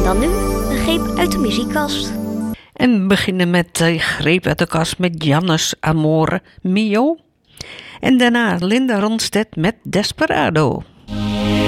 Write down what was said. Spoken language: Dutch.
dan nu een greep uit de muziekkast. En we beginnen met greep uit de kast met Jannes Amore Mio. En daarna Linda Ronstedt met Desperado.